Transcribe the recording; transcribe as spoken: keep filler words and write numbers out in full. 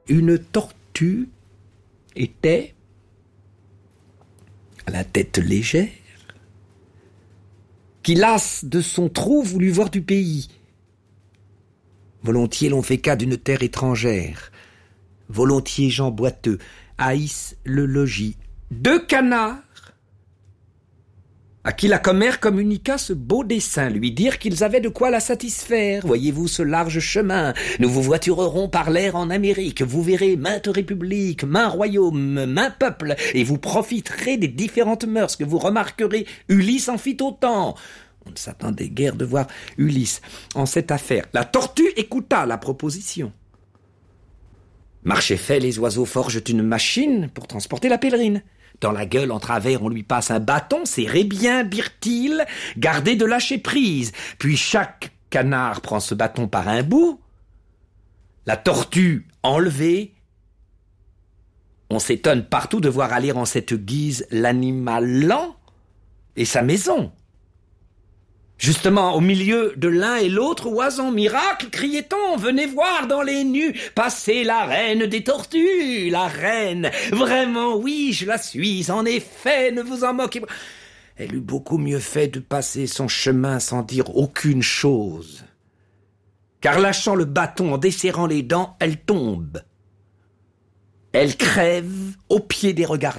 une tortue était à la tête légère, qui, lasse de son trou, voulut voir du pays. Volontiers l'on fait cas d'une terre étrangère. Volontiers gens boiteux haïssent le logis. Deux canards, à qui la commère communiqua ce beau dessein, lui dire qu'ils avaient de quoi la satisfaire. Voyez-vous ce large chemin, nous vous voiturerons par l'air en Amérique, vous verrez maintes républiques, maints royaumes, maints peuples, et vous profiterez des différentes mœurs que vous remarquerez. Ulysse en fit autant. On ne s'attendait guère de voir Ulysse en cette affaire. La tortue écouta la proposition. Marché fait, les oiseaux forgent une machine pour transporter la pèlerine. Dans la gueule, en travers, on lui passe un bâton, serrez bien, birent-ils, gardez de lâcher prise. Puis chaque canard prend ce bâton par un bout, la tortue enlevée. On s'étonne partout de voir aller en cette guise l'animal lent et sa maison. Justement, au milieu de l'un et l'autre oison, miracle, criait-on, venez voir dans les nues passer la reine des tortues, la reine. Vraiment, oui, je la suis, en effet, ne vous en moquez pas. Elle eut beaucoup mieux fait de passer son chemin sans dire aucune chose. Car lâchant le bâton en desserrant les dents, elle tombe. Elle crève au pied des regardants.